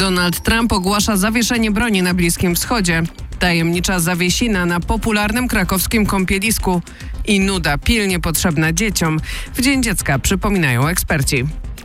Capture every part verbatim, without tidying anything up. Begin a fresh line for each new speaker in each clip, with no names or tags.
Donald Trump ogłasza zawieszenie broni na Bliskim Wschodzie. Tajemnicza zawiesina na popularnym krakowskim kąpielisku i nuda pilnie potrzebna dzieciom. W Dzień Dziecka przypominają eksperci.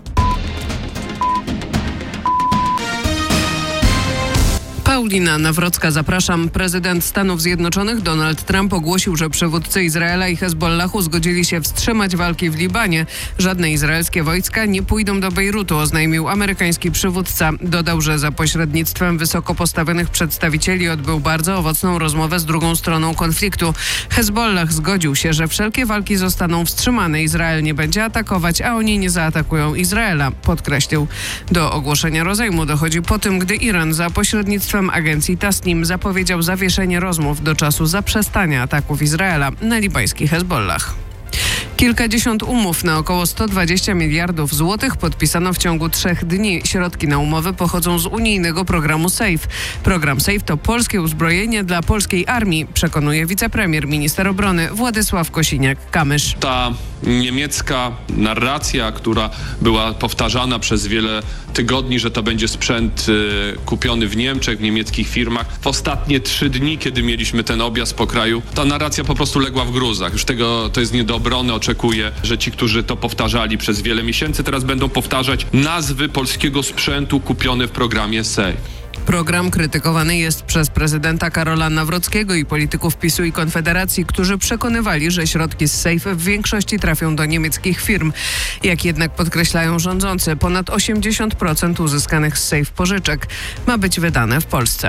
Paulina Nawrocka, zapraszam. Prezydent Stanów Zjednoczonych Donald Trump ogłosił, że przywódcy Izraela i Hezbollahu zgodzili się wstrzymać walki w Libanie. Żadne izraelskie wojska nie pójdą do Bejrutu, oznajmił amerykański przywódca. Dodał, że za pośrednictwem wysoko postawionych przedstawicieli odbył bardzo owocną rozmowę z drugą stroną konfliktu. Hezbollah zgodził się, że wszelkie walki zostaną wstrzymane. Izrael nie będzie atakować, a oni nie zaatakują Izraela, podkreślił. Do ogłoszenia rozejmu dochodzi po tym, gdy Iran za pośrednictwem agencji Tasnim zapowiedział zawieszenie rozmów do czasu zaprzestania ataków Izraela na libański Hezbollah. Kilkadziesiąt umów na około sto dwadzieścia miliardów złotych podpisano w ciągu trzech dni. Środki na umowy pochodzą z unijnego programu SAFE. Program SAFE to polskie uzbrojenie dla polskiej armii, przekonuje wicepremier, minister obrony Władysław Kosiniak-Kamysz.
Ta niemiecka narracja, która była powtarzana przez wiele tygodni, że to będzie sprzęt y, kupiony w Niemczech, w niemieckich firmach. W ostatnie trzy dni, kiedy mieliśmy ten objazd po kraju, ta narracja po prostu legła w gruzach. Już tego to jest nie do obrony. Oczekuję, że ci, którzy to powtarzali przez wiele miesięcy, teraz będą powtarzać nazwy polskiego sprzętu kupione w programie SAFE.
Program krytykowany jest przez prezydenta Karola Nawrockiego i polityków PiSu i Konfederacji, którzy przekonywali, że środki z SAFE w większości trafią do niemieckich firm. Jak jednak podkreślają rządzący, ponad osiemdziesiąt procent uzyskanych z SAFE pożyczek ma być wydane w Polsce.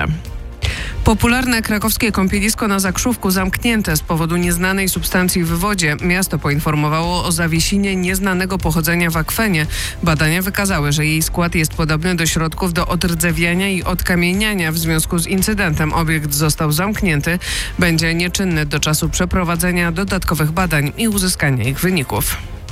Popularne krakowskie kąpielisko na Zakrzówku zamknięte z powodu nieznanej substancji w wodzie. Miasto poinformowało o zawiesinie nieznanego pochodzenia w akwenie. Badania wykazały, że jej skład jest podobny do środków do odrdzewiania i odkamieniania. W związku z incydentem obiekt został zamknięty. Będzie nieczynny do czasu przeprowadzenia dodatkowych badań i uzyskania ich wyników.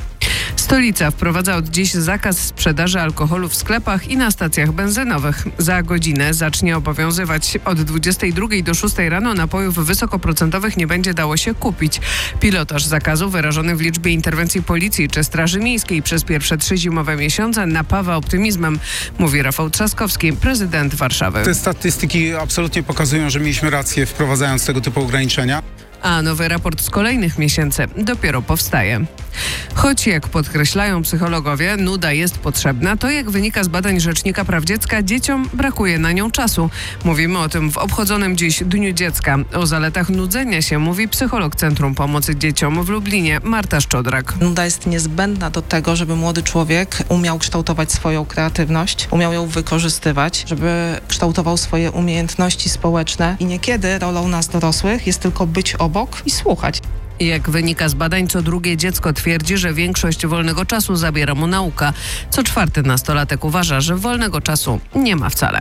Stolica wprowadza od dziś zakaz sprzedaży alkoholu w sklepach i na stacjach benzynowych. Za godzinę zacznie obowiązywać. Od dwudziestej drugiej do szóstej rano napojów wysokoprocentowych nie będzie dało się kupić. Pilotaż zakazu wyrażony w liczbie interwencji policji czy Straży Miejskiej przez pierwsze trzy zimowe miesiące napawa optymizmem, mówi Rafał Trzaskowski, prezydent Warszawy.
Te statystyki absolutnie pokazują, że mieliśmy rację, wprowadzając tego typu ograniczenia.
A nowy raport z kolejnych miesięcy dopiero powstaje. Choć, jak podkreślają psychologowie, nuda jest potrzebna, to jak wynika z badań Rzecznika Praw Dziecka, dzieciom brakuje na nią czasu. Mówimy o tym w obchodzonym dziś Dniu Dziecka. O zaletach nudzenia się mówi psycholog Centrum Pomocy Dzieciom w Lublinie Marta Szczodrak.
Nuda jest niezbędna do tego, żeby młody człowiek umiał kształtować swoją kreatywność, umiał ją wykorzystywać, żeby kształtował swoje umiejętności społeczne i niekiedy rolą nas dorosłych jest tylko być obok i słuchać.
Jak wynika z badań, co drugie dziecko twierdzi, że większość wolnego czasu zabiera mu nauka. Co czwarty nastolatek uważa, że wolnego czasu nie ma wcale.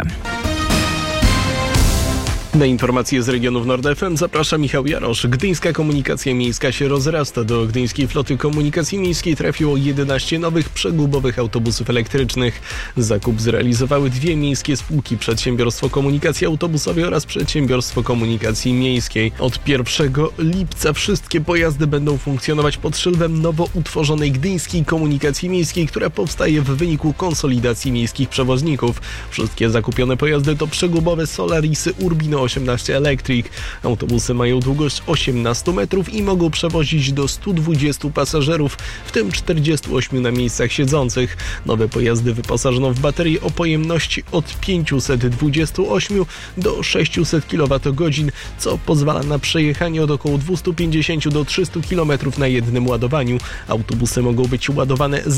Na informacje z regionów Nord F M zaprasza Michał Jarosz. Gdyńska komunikacja miejska się rozrasta. Do Gdyńskiej Floty Komunikacji Miejskiej trafiło jedenaście nowych przegubowych autobusów elektrycznych. Zakup zrealizowały dwie miejskie spółki: Przedsiębiorstwo Komunikacji Autobusowej oraz Przedsiębiorstwo Komunikacji Miejskiej. Od pierwszego lipca wszystkie pojazdy będą funkcjonować pod szyldem nowo utworzonej Gdyńskiej Komunikacji Miejskiej, która powstaje w wyniku konsolidacji miejskich przewoźników. Wszystkie zakupione pojazdy to przegubowe Solarisy Urbino osiemnaście Electric. Autobusy mają długość osiemnaście metrów i mogą przewozić do stu dwudziestu pasażerów, w tym czterdziestu ośmiu na miejscach siedzących. Nowe pojazdy wyposażono w baterie o pojemności od pięciuset dwudziestu ośmiu do sześciuset kilowatogodzin, co pozwala na przejechanie od około dwustu pięćdziesięciu do trzystu kilometrów na jednym ładowaniu. Autobusy mogą być ładowane z